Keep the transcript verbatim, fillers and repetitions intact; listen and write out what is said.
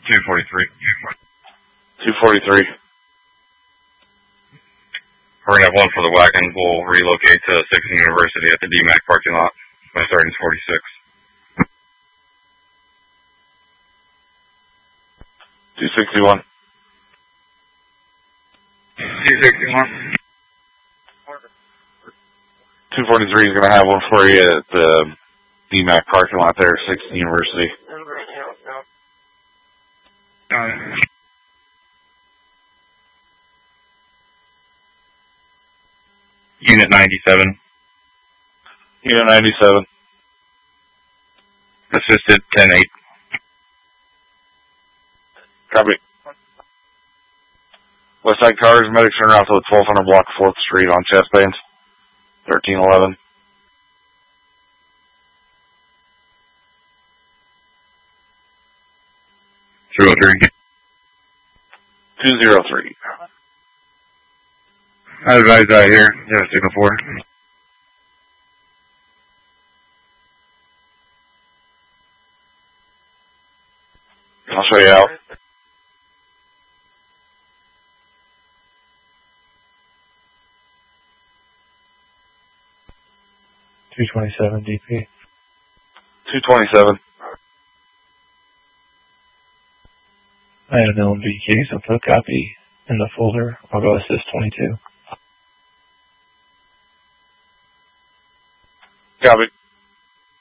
two forty-three. two forty-three. We're going to have one for the wagon. We'll relocate to Sixth University at the D MAC parking lot. My starting's forty-six. two sixty-one. two sixty-one. two forty-three is going to have one for you at the D MAC parking lot there at Sixth University. Uh, Unit ninety-seven. Unit ninety-seven. Assisted ten eight. Copy. Westside cars, medics are out to the twelve hundred block of fourth Street on chest pains. thirteen eleven. two oh three. two oh three. I advise out here. Yeah, signal four. I'll show you out. two twenty-seven D P. two twenty-seven. I had an L M B case. I'll put a copy in the folder. I'll go assist twenty-two. Copy.